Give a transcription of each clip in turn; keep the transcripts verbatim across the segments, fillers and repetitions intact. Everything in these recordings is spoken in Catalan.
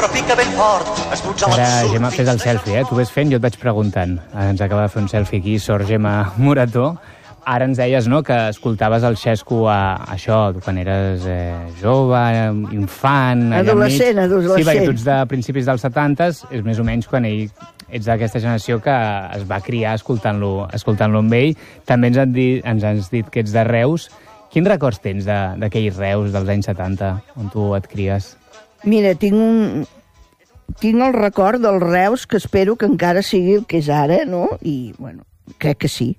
repica ben fort, es puja Ara, Gemma, fes el selfie, eh? Tu ves fent, jo et vaig preguntant. Ens acaba de fer un selfie aquí, sort Gemma Morató. Ara ens deies, no?, que escoltaves el Xesco a, a això, quan eres eh, jove, infant... Adolescent, adolescent. Sí, perquè tu ets de principis dels setantes, és més o menys quan ell ets d'aquesta generació que es va criar escoltant-lo escoltant-lo amb ell. També ens, han dit, ens has dit que ets de Reus. Quins records tens d'aquells Reus dels anys setanta, on tu et cries? Mira, tinc un... Tinc el record del Reus, que espero que encara sigui el que és ara, no? I, bueno, crec que sí.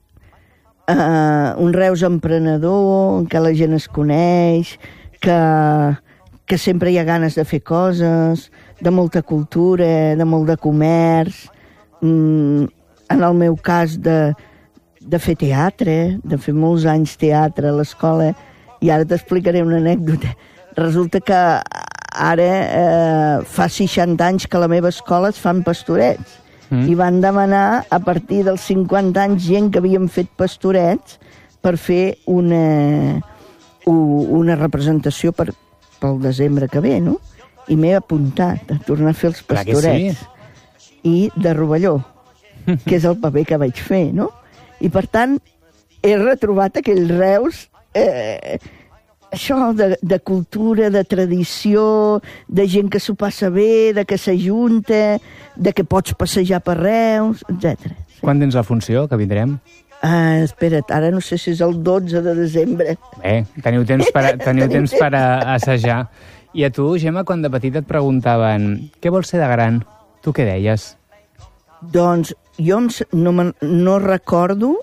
Uh, un Reus emprenedor, en què la gent es coneix, que, que sempre hi ha ganes de fer coses, de molta cultura, de molt de comerç, mm, en el meu cas de, de fer teatre, de fer molts anys teatre a l'escola, i ara t'explicaré una anècdota. Resulta que ara eh, fa seixanta anys que a la meva escola es fan pastorets. Mm. I van demanar, a partir dels cinquanta anys, gent que havien fet pastorets per fer una, una representació per, pel desembre que ve, no? I m'he apuntat a tornar a fer els pastorets. Sí. I de Rovelló, que és el paper que vaig fer, no? I, per tant, he retrobat aquell Reus... Eh, això de, de cultura, de tradició, de gent que s'ho passa bé, de que s'ajunta, de que pots passejar per Reus, etcètera. Quan tens la funció, que vindrem? Ah, espera't, ara no sé si és el dotze de desembre. Bé, teniu temps per, a, teniu temps per a assajar. I a tu, Gemma, quan de petita et preguntaven què vols ser de gran, tu què deies? Doncs jo no, no recordo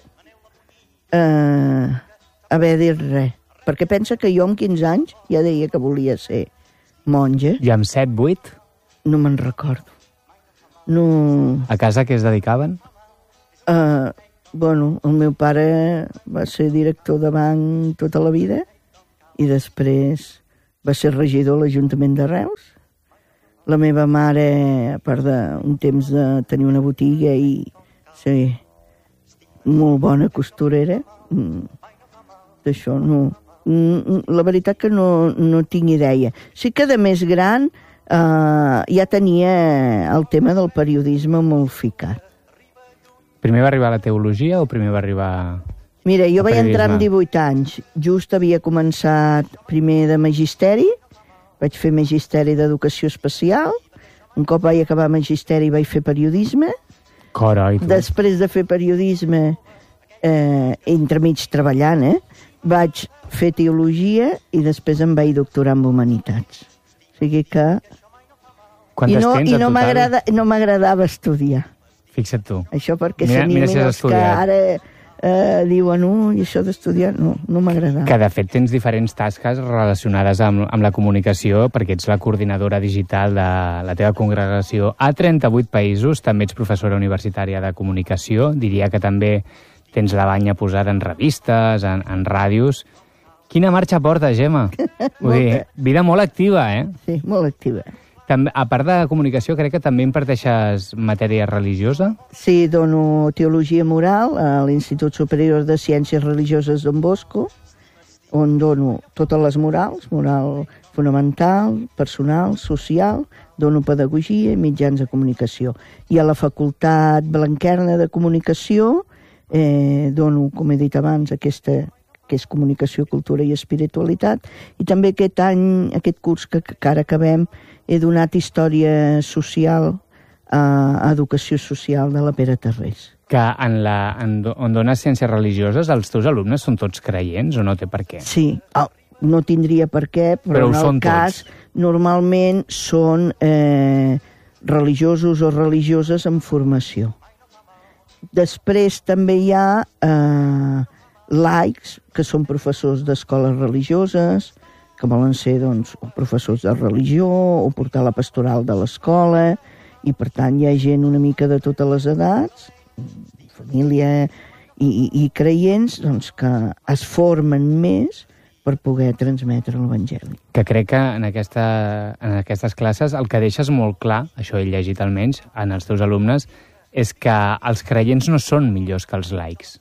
eh, haver dit res. Perquè pensa que jo amb quinze anys ja deia que volia ser monja. I amb set, vuit? No me'n recordo. No... A casa què es dedicaven? Uh, bueno, el meu pare va ser director de banc tota la vida i després va ser regidor a l'Ajuntament de Reus. La meva mare, a part d'un temps de tenir una botiga i ser molt bona costurera, d'això no... La veritat que no, no tinc idea. Sí que de més gran eh, ja tenia el tema del periodisme molt ficat. Primer va arribar la teologia o primer va arribar... Mira, jo vaig entrar amb divuit anys. Just havia començat primer de magisteri, vaig fer magisteri d'educació especial, un cop vaig acabar magisteri vaig fer periodisme. Carai, tu. Després de fer periodisme, eh, entremig treballant, eh, vaig fer teologia i després em vaig doctorar en humanitats. O sigui que... Quantes I no, tens, i no m'agrada, no m'agradava estudiar. Fixa't tu. Això perquè mira, s'animin mira si els que ara eh, diuen no, i això d'estudiar, no, no m'agradava. Que de fet tens diferents tasques relacionades amb, amb la comunicació, perquè ets la coordinadora digital de la teva congregació a trenta-vuit països, també ets professora universitària de comunicació, diria que també tens la banya posada en revistes, en, en ràdios. Quina marxa porta, Gemma? Vull dir, vida molt activa, eh? Sí, molt activa. També, a part de comunicació, crec que també imparteixes matèria religiosa? Sí, dono teologia moral a l'Institut Superior de Ciències Religioses Don Bosco, on dono totes les morals, moral fonamental, personal, social, dono pedagogia i mitjans de comunicació. I a la Facultat Blanquerna de Comunicació eh, dono, com he dit abans, aquesta que és comunicació, cultura i espiritualitat, i també aquest any, aquest curs que, que ara acabem, he donat història social a, a educació social de la Pere Tarrés. Que en la, en, on dones ciències religioses, els teus alumnes són tots creients o no té per què? Sí, oh, no tindria per què, però, però en el cas tots. Normalment són eh, religiosos o religioses en formació. Després també hi ha eh, laics, que són professors d'escoles religioses, que volen ser doncs, professors de religió o portar la pastoral de l'escola, i per tant hi ha gent una mica de totes les edats, família i, i, i creients, doncs, que es formen més per poder transmetre l'Evangeli. Que crec que en, aquesta, en aquestes classes el que deixes molt clar, això he llegit almenys, en els teus alumnes, és que els creients no són millors que els laics.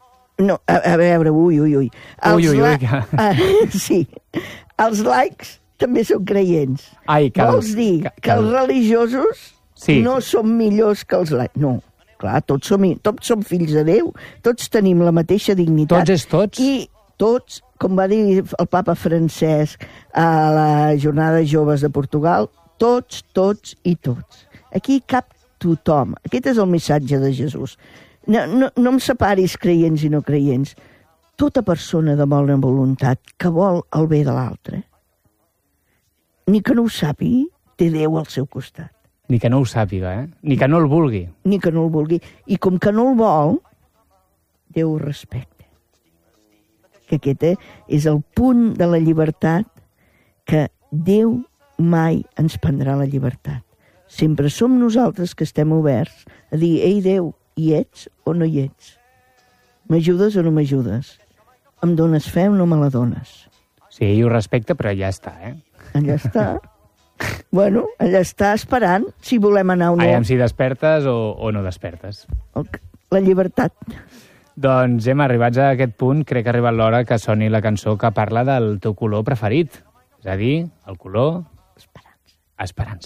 No, a, a veure, ui, ui, ui. Els ui, ui, ui. La... Uh, sí. Els laics també són creients. Ai, que el- Vols dir que- que, que el- els religiosos Sí. no són millors que els laics? No, clar, tots som, tots som fills de Déu, tots tenim la mateixa dignitat. Tots és tots? I tots, com va dir el papa Francesc a la Jornada de Joves de Portugal, tots, tots i tots. Aquí cap tothom. Aquest és el missatge de Jesús. No, no, no em separis creients i no creients. Tota persona de bona voluntat que vol el bé de l'altre, ni que no ho sàpigui, té Déu al seu costat. Ni que no ho sàpiga, eh? Ni que no el vulgui. Ni que no el vulgui. I com que no el vol, Déu ho respecta. Que aquest eh, és el punt de la llibertat, que Déu mai ens prendrà la llibertat. Sempre som nosaltres que estem oberts a dir, ei Déu, hi ets o no hi ets? M'ajudes o no m'ajudes? Em dones fe o no me la dones? Sí, ell ho respecta, però ja està, eh? Allà està. Bueno, allà està esperant si volem anar o no. Aviam si despertes o, o no despertes. El- La llibertat. Doncs hem arribats a aquest punt, crec que ha arribat l'hora que soni la cançó que parla del teu color preferit. És a dir, el color... Esperança. Esperança.